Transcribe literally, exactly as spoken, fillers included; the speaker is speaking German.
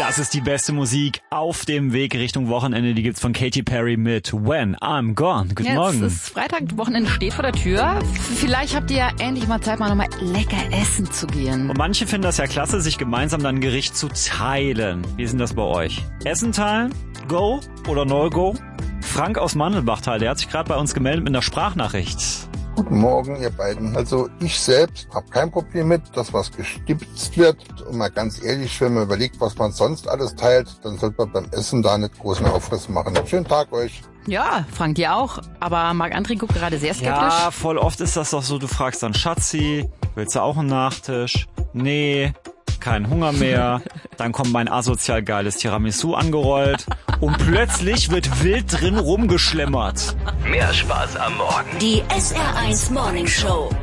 Das ist die beste Musik auf dem Weg Richtung Wochenende. Die gibt's von Katy Perry mit When I'm Gone. Guten Jetzt Morgen. Es ist Freitag, Wochenende steht vor der Tür. Vielleicht habt ihr ja endlich mal Zeit, mal nochmal lecker essen zu gehen. Und manche finden das ja klasse, sich gemeinsam dann ein Gericht zu teilen. Wie ist denn das bei euch? Essen teilen? Go oder No-Go? Frank aus Mandelbachtal, der hat sich gerade bei uns gemeldet mit einer Sprachnachricht. Guten Morgen, ihr beiden. Also ich selbst habe kein Problem mit, dass was gestipzt wird. Und mal ganz ehrlich, wenn man überlegt, was man sonst alles teilt, dann sollte man beim Essen da nicht großen Aufriss machen. Schönen Tag euch. Ja, Frank, dir auch. Aber Marc-André guckt gerade sehr skeptisch. Ja, voll oft ist das doch so, du fragst dann Schatzi, willst du auch einen Nachtisch? Nee, kein Hunger mehr. Dann kommt mein asozial geiles Tiramisu angerollt und plötzlich wird wild drin rumgeschlemmert. Mehr Spaß am Morgen. Die S R eins Morning Show.